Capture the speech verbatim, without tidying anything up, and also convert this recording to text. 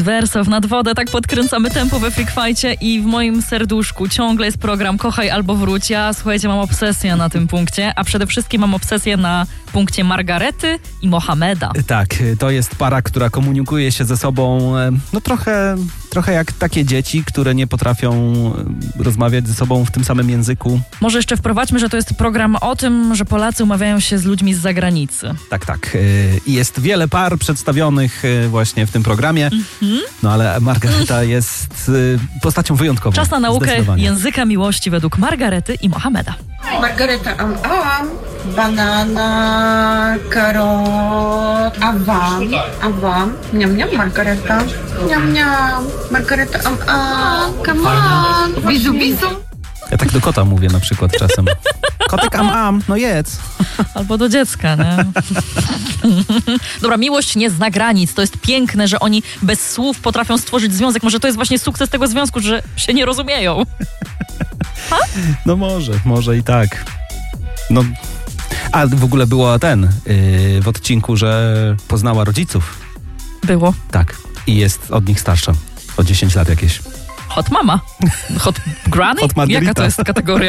Wersow nad wodę, tak podkręcamy tempo we Freak Fightcie i w moim serduszku ciągle jest program Kochaj albo wróć. Ja, słuchajcie, mam obsesję na tym punkcie, a przede wszystkim mam obsesję na punkcie Margarety i Mohameda. Tak, to jest para, która komunikuje się ze sobą, no trochę, trochę jak takie dzieci, które nie potrafią rozmawiać ze sobą w tym samym języku. Może jeszcze wprowadźmy, że to jest program o tym, że Polacy umawiają się z ludźmi z zagranicy. Tak, tak. I jest wiele par przedstawionych właśnie w tym programie, mm-hmm. no ale Margareta jest postacią wyjątkową. Czas na naukę języka miłości według Margarety i Mohameda. Margareta, am, am, banana, karot, a wam, a wam, niam, niam, Margareta, niam, niam, Margareta, am, am, come on, bizu, bizu. Ja tak do kota mówię na przykład czasem. Kotek am, am, no jedz. Albo do dziecka, nie? Dobra, miłość nie zna granic. To jest piękne, że oni bez słów potrafią stworzyć związek. Może to jest właśnie sukces tego związku, że się nie rozumieją. Ha? No może, może i tak. No, a w ogóle było ten yy, w odcinku, że poznała rodziców. Było. Tak. I jest od nich starsza. O dziesięć lat jakieś. Hot mama. Hot granny? Hot Margarita. Jaka to jest kategoria?